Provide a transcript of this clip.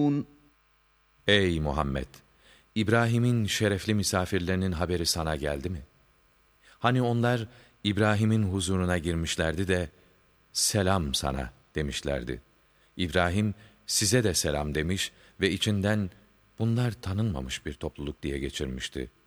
Ey Muhammed! İbrahim'in şerefli misafirlerinin haberi sana geldi mi? Hani onlar İbrahim'in huzuruna girmişlerdi de, selam sana demişlerdi. İbrahim, size de selam demiş ve içinden bunlar tanınmamış bir topluluk diye geçirmişti.